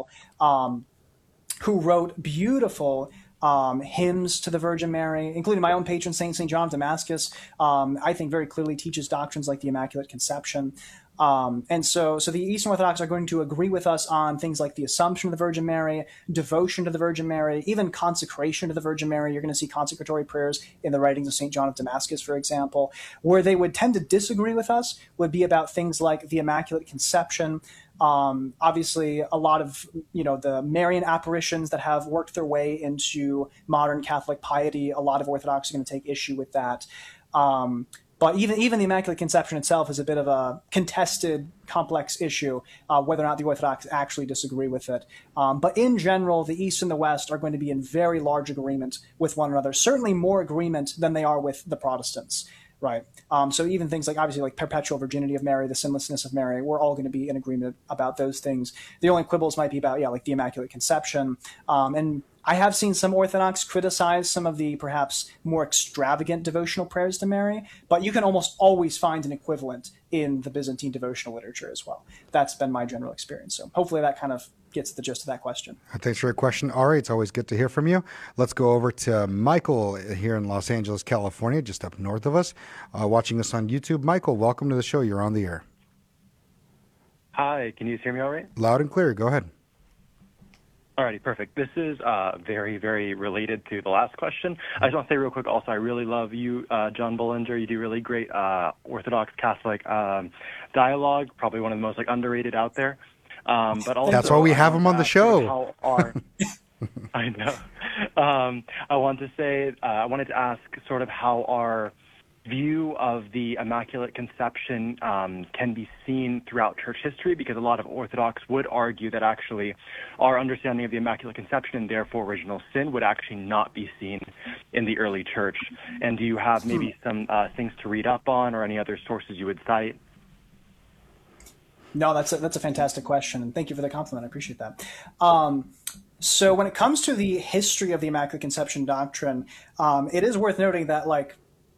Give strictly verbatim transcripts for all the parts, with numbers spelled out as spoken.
example, um, who wrote beautiful um, hymns to the Virgin Mary, including my own patron saint, Saint John of Damascus. Um, I think very clearly teaches doctrines like the Immaculate Conception. Um, and so, so the Eastern Orthodox are going to agree with us on things like the Assumption of the Virgin Mary, devotion to the Virgin Mary, even consecration to the Virgin Mary. You're going to see consecratory prayers in the writings of Saint John of Damascus, for example. Where they would tend to disagree with us would be about things like the Immaculate Conception. Um, obviously, a lot of, you know, the Marian apparitions that have worked their way into modern Catholic piety, a lot of Orthodox are going to take issue with that. Um, But even even the Immaculate Conception itself is a bit of a contested, complex issue, uh, whether or not the Orthodox actually disagree with it. Um, but in general, the East and the West are going to be in very large agreement with one another, certainly more agreement than they are with the Protestants, right? Um, so even things like, obviously, like perpetual virginity of Mary, the sinlessness of Mary, we're all going to be in agreement about those things. The only quibbles might be about, yeah, like the Immaculate Conception. Um, and I have seen some Orthodox criticize some of the perhaps more extravagant devotional prayers to Mary, but you can almost always find an equivalent in the Byzantine devotional literature as well. That's been my general experience. So hopefully that kind of gets the gist of that question. Thanks for your question, Ari. It's always good to hear from you. Let's go over to Michael here in Los Angeles, California, just up north of us, uh, watching us on YouTube. Michael, welcome to the show. You're on the air. Hi, can you hear me all right? Loud and clear. Go ahead. Alrighty, perfect. This is uh, very, very related to the last question. I just want to say real quick also, I really love you, uh, John Bullinger. You do really great uh, Orthodox Catholic um, dialogue, probably one of the most like underrated out there. Um, but also, that's why we have him on the show. How are, I know. Um, I want to say, uh, I wanted to ask sort of how our view of the Immaculate Conception um, can be seen throughout church history, because a lot of Orthodox would argue that actually our understanding of the Immaculate Conception and therefore original sin would actually not be seen in the early church. And do you have maybe some uh, things to read up on or any other sources you would cite? No, that's a, that's a fantastic question, and thank you for the compliment. I appreciate that. Um, so when it comes to the history of the Immaculate Conception doctrine, um, it is worth noting that, like,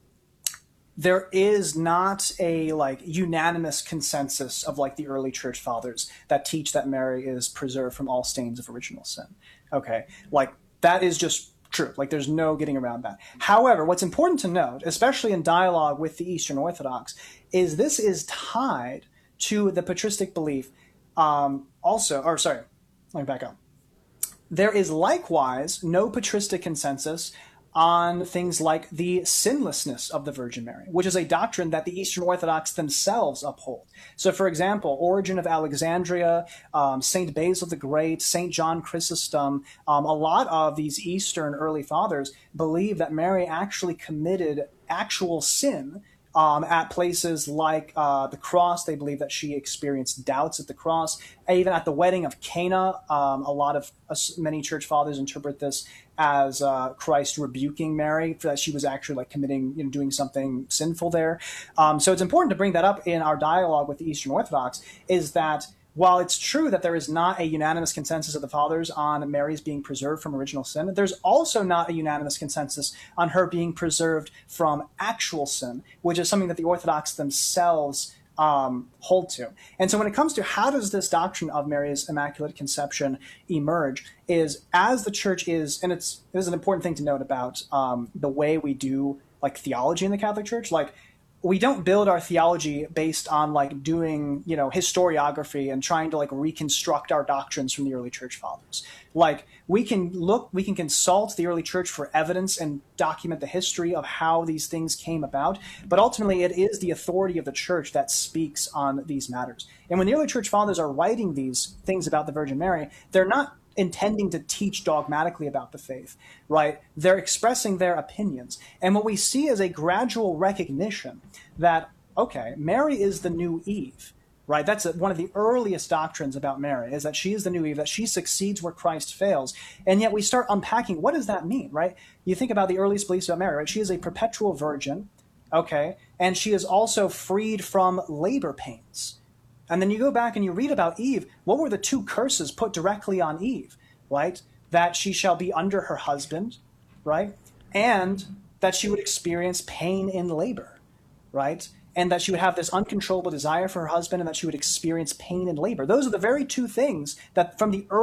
there is not a like unanimous consensus of like the early church fathers that teach that Mary is preserved from all stains of original sin. Okay, like that is just true. Like there's no getting around that. However, what's important to note, especially in dialogue with the Eastern Orthodox, is this is tied to the patristic belief. Um, also, or sorry, let me back up. There is likewise no patristic consensus on things like the sinlessness of the Virgin Mary, which is a doctrine that the Eastern Orthodox themselves uphold. So, for example, Origen of Alexandria, um, Saint Basil the Great, Saint John Chrysostom, um, a lot of these Eastern early fathers believe that Mary actually committed actual sin Um, at places like uh, the cross. They believe that she experienced doubts at the cross. Even at the wedding of Cana, um, a lot of uh, many church fathers interpret this as uh, Christ rebuking Mary for that she was actually like committing, you know, doing something sinful there. Um, so it's important to bring that up in our dialogue with the Eastern Orthodox, is that while it's true that there is not a unanimous consensus of the fathers on Mary's being preserved from original sin, there's also not a unanimous consensus on her being preserved from actual sin, which is something that the Orthodox themselves um, hold to. And so when it comes to how does this doctrine of Mary's Immaculate Conception emerge, is as the church is, and it's this is an important thing to note about um, the way we do like theology in the Catholic Church, like we don't build our theology based on like doing, you know, historiography and trying to like reconstruct our doctrines from the early church fathers. Like we can look, we can consult the early church for evidence and document the history of how these things came about. But ultimately it is the authority of the church that speaks on these matters. And when the early church fathers are writing these things about the Virgin Mary, they're not intending to teach dogmatically about the faith, right? They're expressing their opinions. And what we see is a gradual recognition that, okay, Mary is the new Eve, right? That's one of the earliest doctrines about Mary, is that she is the new Eve, that she succeeds where Christ fails. And yet we start unpacking, what does that mean, right? You think about the earliest beliefs about Mary, right? She is a perpetual virgin, okay? And she is also freed from labor pains. And then you go back and you read about Eve. What were the two curses put directly on Eve, right? That she shall be under her husband, right? And that she would experience pain in labor, right? And that she would have this uncontrollable desire for her husband, and that she would experience pain in labor. Those are the very two things that from the early